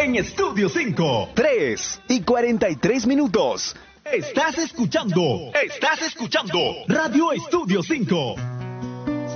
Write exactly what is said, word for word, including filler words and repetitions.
en Estudio cinco. tres y cuarenta y tres minutos. Estás escuchando, estás escuchando Radio Estudio cinco.